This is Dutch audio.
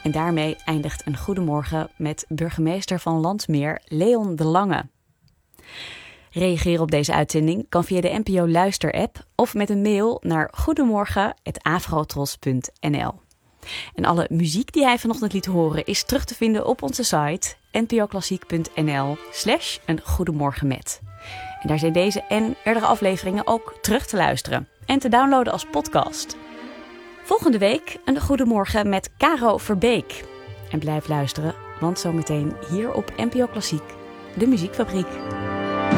En daarmee eindigt een goedemorgen met burgemeester van Landsmeer, Leon de Lange. Reageren op deze uitzending kan via de NPO Luister-app of met een mail naar goedemorgen@afrotros.nl. En alle muziek die hij vanochtend liet horen is terug te vinden op onze site npoklassiek.nl/eengoedemorgenmet. En daar zijn deze en eerdere afleveringen ook terug te luisteren en te downloaden als podcast. Volgende week een Goedemorgen met Caro Verbeek. En blijf luisteren, want zometeen hier op NPO Klassiek, de Muziekfabriek.